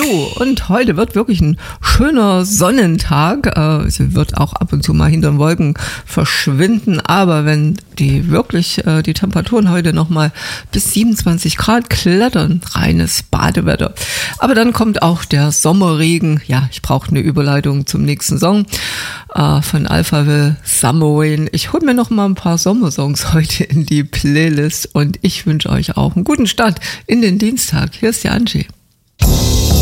Hallo, und heute wird wirklich ein schöner Sonnentag. Es wird auch ab und zu mal hinter den Wolken verschwinden, aber wenn die Temperaturen heute nochmal bis 27 Grad klettern, reines Badewetter. Aber dann kommt auch der Sommerregen. Ja, ich brauche eine Überleitung zum nächsten Song von Alphaville, Summer Rain. Ich hole mir noch mal ein paar Sommersongs heute in die Playlist und ich wünsche euch auch einen guten Start in den Dienstag. Hier ist die Angie.